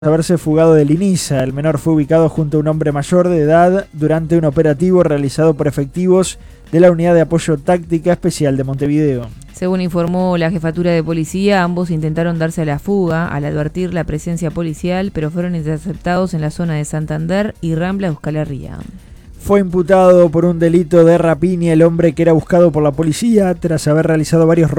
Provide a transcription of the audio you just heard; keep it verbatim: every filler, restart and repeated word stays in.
haberse fugado de Liniza. El menor fue ubicado junto a un hombre mayor de edad durante un operativo realizado por efectivos de la Unidad de Apoyo Táctica Especial de Montevideo. Según informó la jefatura de policía, ambos intentaron darse a la fuga al advertir la presencia policial, pero fueron interceptados en la zona de Santander y Rambla de Euskal Herria. Fue imputado por un delito de rapiña el hombre que era buscado por la policía tras haber realizado varios robos